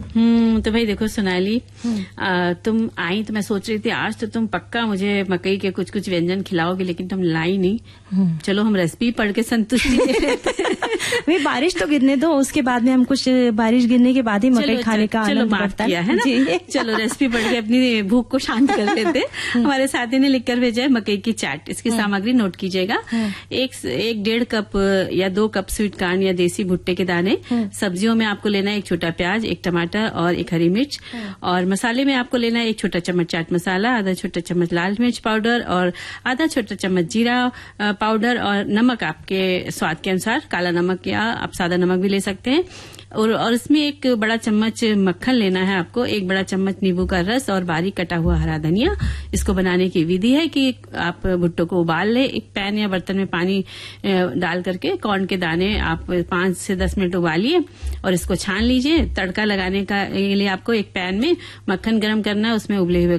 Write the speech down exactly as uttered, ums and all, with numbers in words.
हम्म तो भाई देखो सोनाली, आ, तुम आई तो मैं सोच रही थी आज तो तुम पक्का मुझे मकई के कुछ कुछ व्यंजन खिलाओगे, लेकिन तुम लाई नहीं। चलो हम रेसिपी पढ़ के संतुष्टि दे लेते हैं। भाई बारिश तो गिरने दो, उसके बाद में हम कुछ बारिश गिरने के बाद ही मकई खाने का आनंद बढ़ता है। है ना? चलो रेसिपी पढ़ के अपनी भूख को शांत कर लेते। हमारे साथी ने लिखकर भेजा है मकई की चाट। इसकी सामग्री नोट कीजिएगा। एक एक डेढ़ कप या दो कप स्वीट कॉर्न या देसी भुट्टे के दाने। सब्जियों में आपको लेना है एक छोटा प्याज, एक टमाटर और एक हरी मिर्च। और मसाले में आपको लेना है एक छोटा चम्मच चाट मसाला, आधा छोटा चम्मच लाल मिर्च पाउडर और आधा छोटा चम्मच जीरा पाउडर और नमक आपके स्वाद के अनुसार, काला नमक या आप सादा नमक भी ले सकते हैं। और और इसमें एक बड़ा चम्मच मक्खन लेना है आपको, एक बड़ा चम्मच नींबू का रस और बारीक कटा हुआ हरा धनिया। इसको बनाने की विधि है कि आप भुट्टो को उबाल ले, एक पैन या बर्तन में पानी डाल करके कॉर्न के दाने आप पांच से दस मिनट उबालिए और इसको छान लीजिए। तड़का लगाने का लिए आपको एक पैन में मक्खन गरम करना है, उसमें उबले हुए